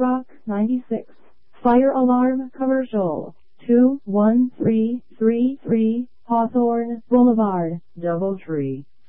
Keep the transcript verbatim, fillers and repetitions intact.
Rock ninety-six. Fire alarm commercial. two one three three three Hawthorne Boulevard, Doubletree.